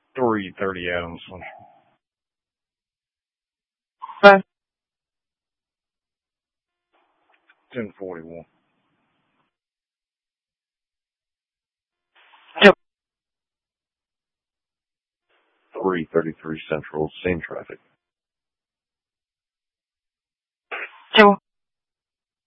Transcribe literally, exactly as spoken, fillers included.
three thirty Adams. Okay. ten forty-one. Yep. three thirty-three Central, same traffic.